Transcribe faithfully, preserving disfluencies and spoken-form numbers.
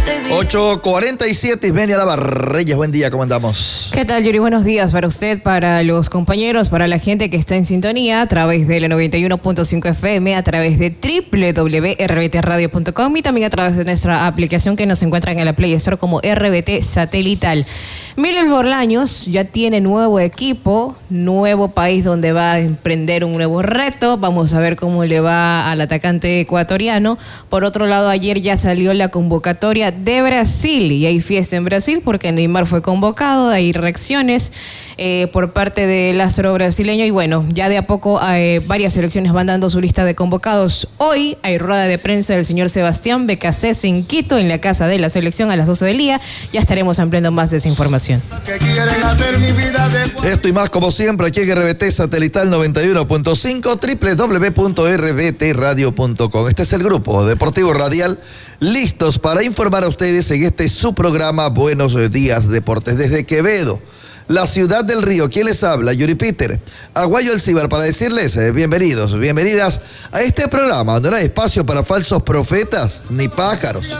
ocho cuarenta y siete, Ismenia Lavarreyes, buen día, ¿cómo andamos? ¿Qué tal, Yuri? Buenos días para usted, para los compañeros, para la gente que está en sintonía a través de la noventa y uno punto cinco F M, a través de doble u doble u doble u punto r b t radio punto com y también a través de nuestra aplicación que nos encuentran en la Play Store como R B T Satelital. Miguel Bolaños ya tiene nuevo equipo, nuevo país donde va a emprender un nuevo reto. Vamos a ver cómo le va al atacante ecuatoriano. Por otro lado, ayer ya salió la convocatoria de Brasil y hay fiesta en Brasil porque Neymar fue convocado. Hay reacciones eh, por parte del astro brasileño y bueno, ya de a poco eh, varias selecciones van dando su lista de convocados. Hoy hay rueda de prensa del señor Sebastián Becasés en Quito, en la casa de la selección a las doce del día. Ya estaremos ampliando más de esa información. Esto y más como siempre aquí en R B T Satelital noventa y uno punto cinco, doble u doble u doble u punto r b t radio punto com. Este es el grupo Deportivo Radial, listos para informar a ustedes en este su programa Buenos Días Deportes. Desde Quevedo, la ciudad del río, ¿quién les habla? Yuri Peter, Aguayo El Cibar, para decirles eh, bienvenidos, bienvenidas a este programa donde no hay espacio para falsos profetas ni pájaros.